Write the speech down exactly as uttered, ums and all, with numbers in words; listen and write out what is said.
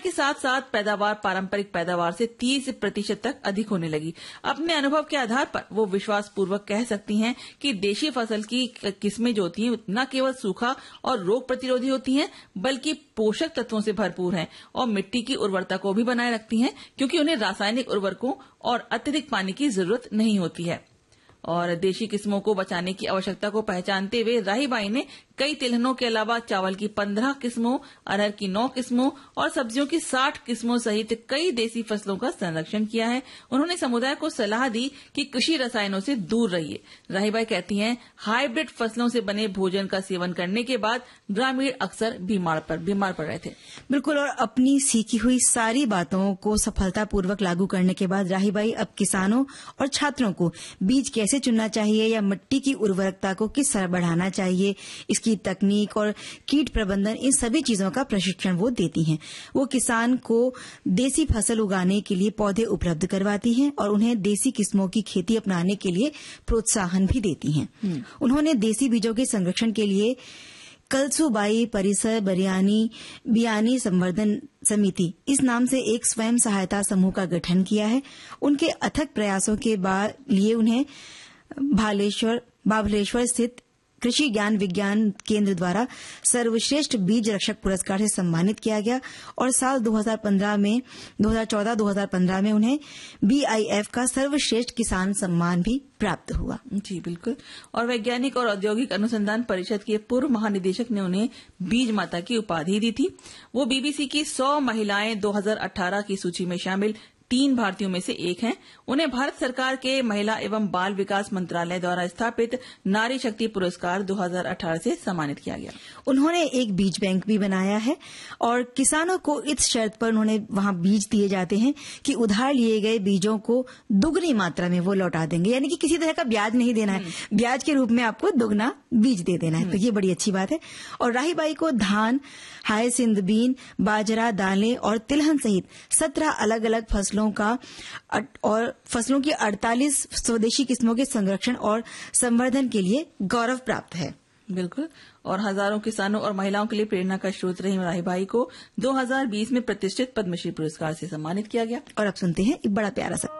के साथ साथ पैदावार पारंपरिक पैदावार से तीस प्रतिशत तक अधिक होने लगी। अपने अनुभव के आधार पर वो विश्वास पूर्वक कह सकती हैं कि देशी फसल की किस्में जो होती हैं न केवल सूखा और रोग प्रतिरोधी होती हैं, बल्कि पोषक तत्वों से भरपूर हैं और मिट्टी की उर्वरता को भी बनाए रखती हैं, क्योंकि उन्हें रासायनिक उर्वरकों और अत्यधिक पानी की जरूरत नहीं होती है। और देशी किस्मों को बचाने की आवश्यकता को पहचानते हुए राहीबाई ने कई तिलहनों के अलावा चावल की पंद्रह किस्मों, अरहर की नौ किस्मों और सब्जियों की साठ किस्मों सहित कई देसी फसलों का संरक्षण किया है। उन्होंने समुदाय को सलाह दी कि कृषि रसायनों से दूर रहिए। राहीबाई कहती हैं, हाइब्रिड फसलों से बने भोजन का सेवन करने के बाद ग्रामीण अक्सर बीमार पर बीमार पड़ रहे थे। बिल्कुल, और अपनी सीखी हुई सारी बातों को सफलतापूर्वक लागू करने के बाद राहीबाई अब किसानों और छात्रों को बीज कैसे चुनना चाहिए या मिट्टी की उर्वरकता को किस तरह बढ़ाना चाहिए, की तकनीक और कीट प्रबंधन, इन सभी चीजों का प्रशिक्षण वो देती हैं। वो किसान को देसी फसल उगाने के लिए पौधे उपलब्ध करवाती हैं और उन्हें देसी किस्मों की खेती अपनाने के लिए प्रोत्साहन भी देती हैं। उन्होंने देसी बीजों के संरक्षण के लिए कलसूबाई परिसर बरियानी बियानी संवर्धन समिति इस नाम से एक स्वयं सहायता समूह का गठन किया है। उनके अथक प्रयासों के बाद लिए उन्हें भालेश्वर बाभलेश्वर स्थित कृषि ज्ञान विज्ञान केंद्र द्वारा सर्वश्रेष्ठ बीज रक्षक पुरस्कार से सम्मानित किया गया और साल दो हज़ार पंद्रह में दो हज़ार चौदह दो हज़ार पंद्रह में उन्हें बीआईएफ का सर्वश्रेष्ठ किसान सम्मान भी प्राप्त हुआ। जी बिल्कुल। और वैज्ञानिक और औद्योगिक अनुसंधान परिषद के पूर्व महानिदेशक ने उन्हें बीज माता की उपाधि दी थी। वो बीबीसी की सौ महिलाएं दो हज़ार अठारह की सूची में शामिल तीन भारतीयों में से एक हैं। उन्हें भारत सरकार के महिला एवं बाल विकास मंत्रालय द्वारा स्थापित नारी शक्ति पुरस्कार दो हज़ार अठारह से सम्मानित किया गया। उन्होंने एक बीज बैंक भी बनाया है और किसानों को इस शर्त पर उन्होंने वहां बीज दिए जाते हैं कि उधार लिए गए बीजों को दुगनी मात्रा में वो लौटा देंगे, यानी कि किसी तरह का ब्याज नहीं देना है, ब्याज के रूप में आपको दुगना बीज दे देना है। तो ये बड़ी अच्छी बात है। और राहीबाई को धान, हायसिंथ बीन, बाजरा, दालें और तिलहन सहित सत्रह अलग अलग फसलों का और फसलों की अड़तालीस स्वदेशी किस्मों के संरक्षण और संवर्धन के लिए गौरव प्राप्त है। बिल्कुल। और हजारों किसानों और महिलाओं के लिए प्रेरणा का स्रोत रही राहीबाई को दो हज़ार बीस में प्रतिष्ठित पद्मश्री पुरस्कार से सम्मानित किया गया। और अब सुनते हैं एक बड़ा प्यारा सा